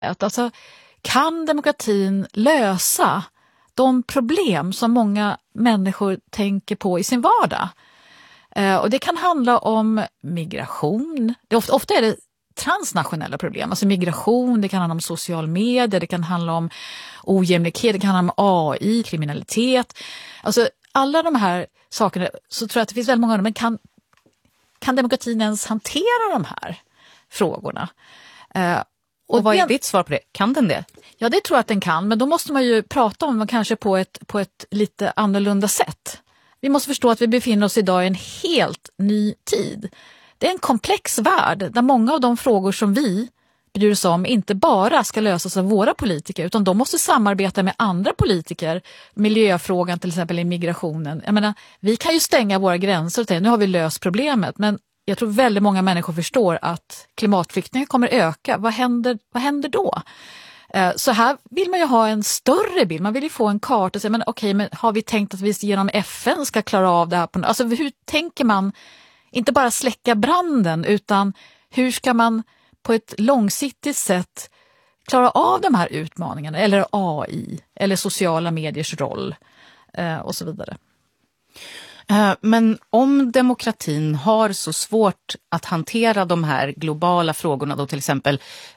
Alltså, kan demokratin lösa de problem som många människor tänker på i sin vardag? Och det kan handla om migration. Ofta är det transnationella problem, alltså migration, det kan handla om social media, det kan handla om ojämlikhet, det kan handla om AI, kriminalitet. Alltså alla de här sakerna, så tror jag att det finns väldigt många av dem, men kan demokratin ens hantera de här frågorna? Och vad är ditt svar på det? Kan den det? Ja, det tror jag att den kan, men då måste man ju prata om det kanske på ett lite annorlunda sätt. Vi måste förstå att vi befinner oss idag i en helt ny tid. Det är en komplex värld där många av de frågor som vi bryr oss om inte bara ska lösas av våra politiker, utan de måste samarbeta med andra politiker. Miljöfrågan till exempel i migrationen. Jag menar, vi kan ju stänga våra gränser och säga nu har vi löst problemet, men jag tror väldigt många människor förstår att klimatflyktingar kommer öka. Vad händer då? Så här vill man ju ha en större bild. Man vill ju få en karta och säga, men okej, men har vi tänkt att vi genom FN ska klara av det här? Alltså hur tänker man inte bara släcka branden, utan hur ska man på ett långsiktigt sätt klara av de här utmaningarna? Eller AI, eller sociala mediers roll och så vidare. Men om demokratin har så svårt att hantera de här globala frågorna då till exempel,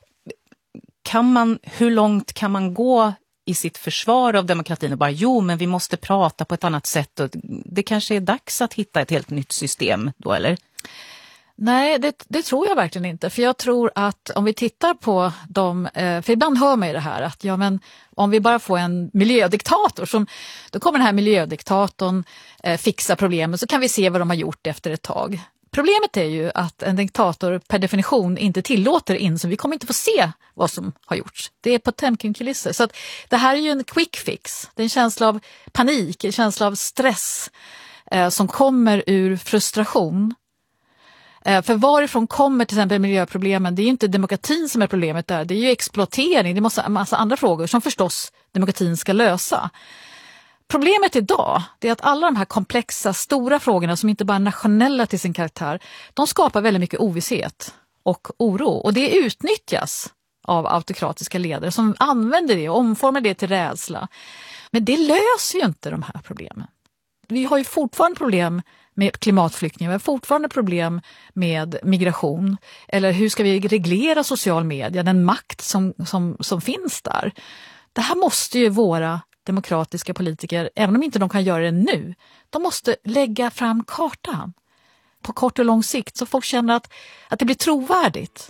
hur långt kan man gå i sitt försvar av demokratin och bara men vi måste prata på ett annat sätt och det kanske är dags att hitta ett helt nytt system då, eller? Nej, det tror jag verkligen inte. För jag tror att om vi tittar på för ibland hör man ju det här att men om vi bara får en miljödiktator, då kommer den här miljödiktatorn fixa problemen, så kan vi se vad de har gjort efter ett tag. Problemet är ju att en diktator per definition inte tillåter insyn. Vi kommer inte få se vad som har gjorts. Det är Potemkin-kulisser. Så att det här är ju en quick fix. Det är en känsla av panik, en känsla av stress som kommer ur frustration. För varifrån kommer till exempel miljöproblemen? Det är ju inte demokratin som är problemet där. Det är ju exploatering. Det är en massa andra frågor som förstås demokratin ska lösa. Problemet idag är att alla de här komplexa, stora frågorna som inte bara är nationella till sin karaktär, de skapar väldigt mycket ovisshet och oro. Och det utnyttjas av autokratiska ledare som använder det och omformar det till rädsla. Men det löser ju inte de här problemen. Vi har ju fortfarande problem med klimatflyktingar, vi har fortfarande problem med migration. Eller hur ska vi reglera social media, den makt som finns där? Det här måste ju våra demokratiska politiker, även om inte de kan göra det nu, de måste lägga fram kartan på kort och lång sikt så folk känner att det blir trovärdigt.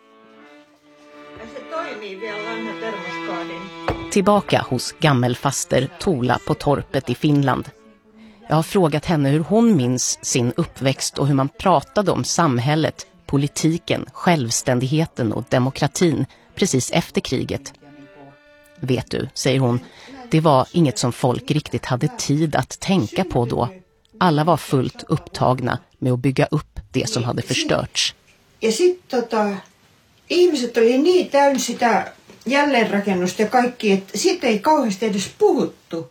Tillbaka hos gammelfaster Tola på torpet i Finland. Jag har frågat henne hur hon minns sin uppväxt och hur man pratade om samhället, politiken, självständigheten och demokratin precis efter kriget. Vet du, säger hon, det var inget som folk riktigt hade tid att tänka på då. Alla var fullt upptagna med att bygga upp det som hade förstörts. Ja sitten ihmiset oli niin täynnä sitä jälleenrakennusta ja kaikki, että siitä ei kauheasti edes puhuttu.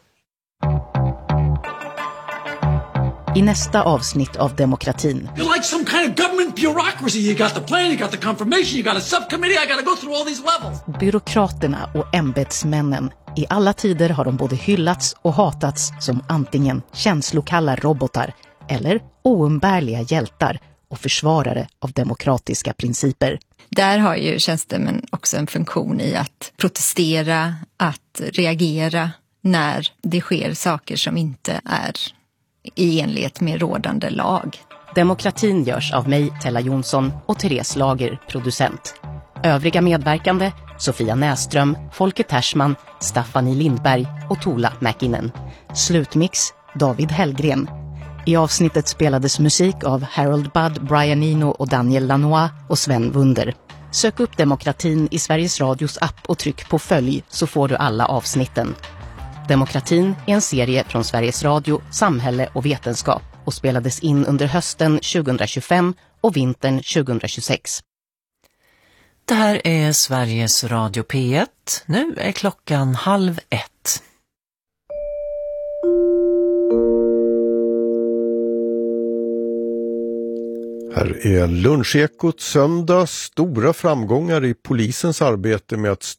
I nästa avsnitt av Demokratin. You're like some kind of government bureaucracy. You got the plan, you got the confirmation, you got a subcommittee, I got to go through all these levels. Byråkraterna och ämbetsmännen. I alla tider har de både hyllats och hatats som antingen känslokalla robotar eller oumbärliga hjältar och försvarare av demokratiska principer. Där har ju tjänstemän också en funktion i att protestera, att reagera när det sker saker som inte är i enlighet med rådande lag. Demokratin görs av mig, Tella Jonsson, och Therese Lager, producent. Övriga medverkande, Sofia Näström, Folke Tersman, Staffanie Lindberg och Tola Mäkinen. Slutmix, David Hellgren. I avsnittet spelades musik av Harold Budd, Brian Eno och Daniel Lanois och Sven Wunder. Sök upp Demokratin i Sveriges Radios app och tryck på följ så får du alla avsnitten. Demokratin är en serie från Sveriges Radio, Samhälle och Vetenskap och spelades in under hösten 2025 och vintern 2026. Det här är Sveriges Radio P1. Nu är klockan 12:30. Här här är Lunchekot söndag. Stora framgångar i polisens arbete med att